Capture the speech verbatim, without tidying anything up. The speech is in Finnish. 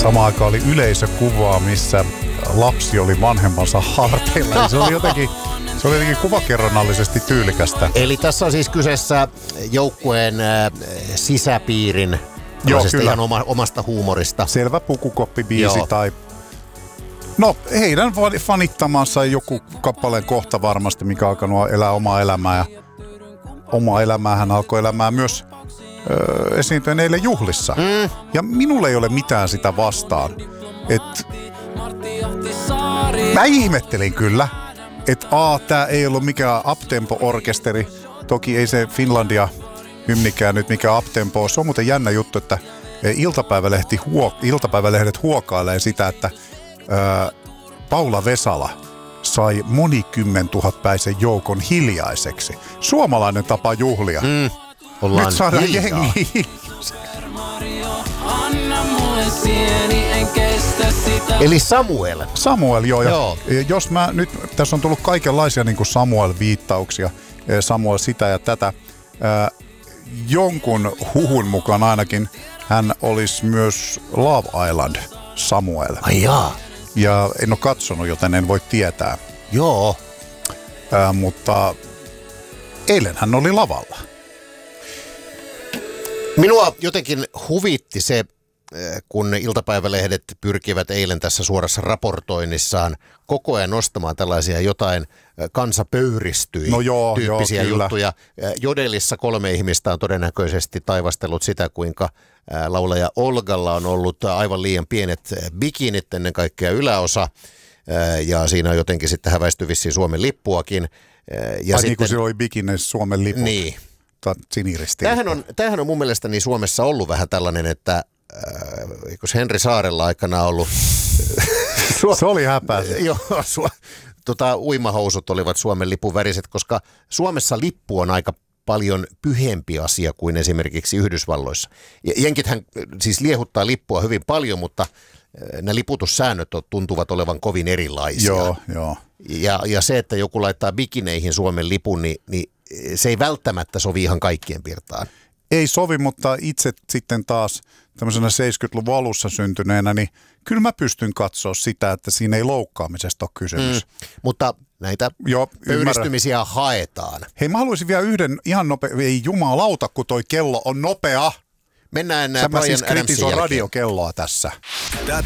Samaan aikaan oli yleisökuvaa, missä lapsi oli vanhemmansa harteilla. Se oli jotenkin, se oli jotenkin kuvakerronnallisesti tyylikästä. Eli tässä on siis kyseessä joukkueen äh, sisäpiirin Joo, kyllä. ihan oma, omasta huumorista. Selvä pukukoppibiisi tai... No, heidän fanittamansa joku kappaleen kohta varmasti, mikä alkanut elää omaa elämää. Ja omaa elämää hän alkoi elämään myös öö, esiintyen eilen juhlissa. Mm. Ja minulle ei ole mitään sitä vastaan. Et... Mä ihmettelin kyllä, että a, tää ei ollut mikään uptempo-orkesteri. Toki ei se Finlandia hymnikään nyt mikään uptempo. Se on muuten jännä juttu, että iltapäivälehti huo, iltapäivälehdet huokailee sitä, että Öö, Paula Vesala sai monikymmentuhatpäisen joukon hiljaiseksi. Suomalainen tapa juhlia. Mm, ollaan nyt saadaan hiljaa. Jengi. Eli Samuel. Samuel, joo. Ja joo. Jos mä nyt, tässä on tullut kaikenlaisia niin kuin Samuel-viittauksia. Samuel sitä ja tätä. Öö, jonkun huhun mukaan ainakin hän olisi myös Love Island Samuel. Ai jaa. Ja en ole katsonut, joten en voi tietää. Joo. Ää, mutta eilen hän oli lavalla. Minua jotenkin huvitti se, kun iltapäivälehdet pyrkivät eilen tässä suorassa raportoinnissaan koko ajan nostamaan tällaisia jotain kansa pöyristyi no joo, tyyppisiä joo, juttuja. Jodelissa kolme ihmistä on todennäköisesti taivastellut sitä, kuinka laulaja Olgalla on ollut aivan liian pienet bikinit, ennen kaikkea yläosa, ja siinä on jotenkin sitten häväisty vissiin Suomen lippuakin. Ja Ai sitten, niin kuin se oli bikineissä Suomen lippu. Niin. Siniristi. Tämähän on, tämähän on mun mielestäni Suomessa ollut vähän tällainen, että äh, eikö Henri Saarella aikana ollut... Se oli häpää. Joo, su, tota, uimahousut olivat Suomen lipun väriset, koska Suomessa lippu on aika paljon pyhempi asia kuin esimerkiksi Yhdysvalloissa. Jenkithän siis liehuttaa lippua hyvin paljon, mutta nämä liputussäännöt tuntuvat olevan kovin erilaisia. Joo, joo. Ja, ja se, että joku laittaa bikineihin Suomen lipun, niin, niin se ei välttämättä sovi ihan kaikkien pirtaan. Ei sovi, mutta itse sitten taas tämmöisenä seitsemänkymmentäluvun alussa syntyneenä, niin kyllä mä pystyn katsoa sitä, että siinä ei loukkaamisesta ole kysymys. Mm, mutta näitä Joo, pöyristymisiä haetaan. Hei, mä haluaisin vielä yhden ihan nopea, ei jumalauta, kun toi kello on nopea. Mennään Sä mä Brian siis kritisoin Adamsin radiokelloa tässä.